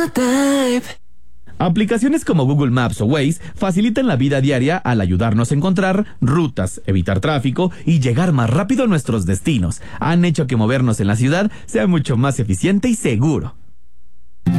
type. Aplicaciones como Google Maps o Waze facilitan la vida diaria al ayudarnos a encontrar rutas, evitar tráfico y llegar más rápido a nuestros destinos. Han hecho que movernos en la ciudad sea mucho más eficiente y seguro.